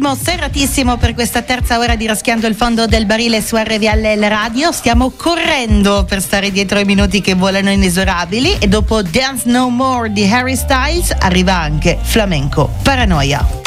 ritmo serratissimo per questa terza ora di Raschiando il fondo del barile su RVL Radio. Stiamo correndo per stare dietro ai minuti che volano inesorabili, e dopo Dance No More di Harry Styles arriva anche Flamenco Paranoia.